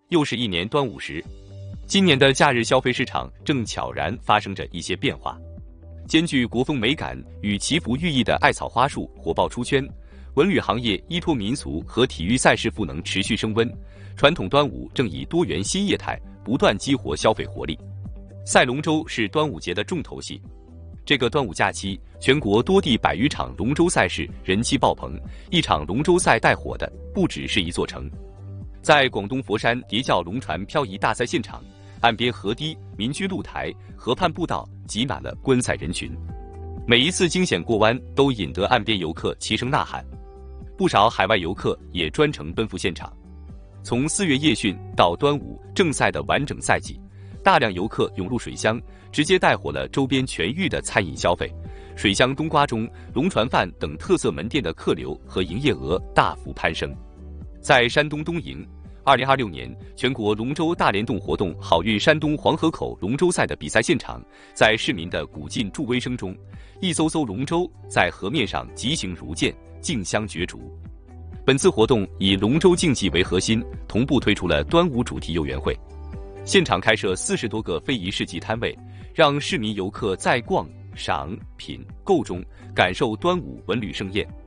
又是一年端午时，今年的假日消费市场正悄然发生着一些变化。兼具国风美感与祈福寓意的艾草花束火爆出圈，文旅行业依托民俗和体育赛事赋能持续升温，传统端午正以多元新业态不断激活消费活力。赛龙舟是端午节的重头戏。这个端午假期，全国多地100余场龙舟赛事人气爆棚，一场龙舟赛带火的不只是一座城。在广东佛山叠教龙船漂移大赛现场，岸边河堤、民居露台、河畔步道挤满了观赛人群，每一次惊险过弯都引得岸边游客齐声呐喊，不少海外游客也专程奔赴现场。从4月夜训到端午正赛的完整赛季，大量游客涌入水乡，直接带火了周边全域的餐饮消费。水乡冬瓜盅、龙船饭等特色门店的客流和营业额大幅攀升。在山东东营，2026年全国龙舟大联动活动好运山东黄河口龙舟赛的比赛现场，在市民的鼓劲助威声中，一艘艘龙舟在河面上疾行如箭，竞相角逐。本次活动以龙舟竞技为核心，同步推出了端午主题游园会，现场开设40多个非遗市集摊位，让市民游客在逛、赏、品、购中感受端午文旅盛宴。